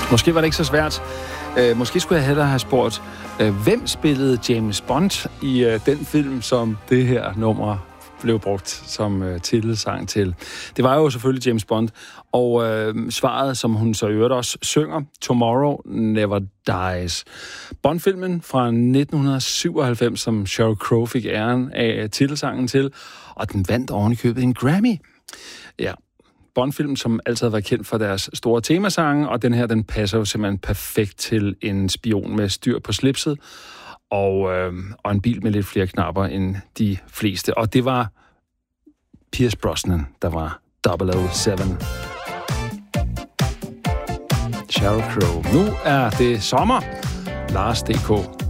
Måske var det ikke så svært. Måske skulle jeg hellere have spurgt, hvem spillede James Bond i den film, som det her nummer blev brugt som titelsang til. Det var jo selvfølgelig James Bond, og svaret, som hun så i øvrigt også synger, Tomorrow Never Dies. Bond-filmen fra 1997, som Sheryl Crow fik æren af titelsangen til, og den vandt ovenikøbet en Grammy. Ja, Bond-film, som altid har været kendt for deres store temasange, og den her, den passer jo simpelthen perfekt til en spion med styr på slipset, og en bil med lidt flere knapper end de fleste. Og det var Pierce Brosnan, der var 007. Sheryl Crow. Nu er det sommer. Lars D.K.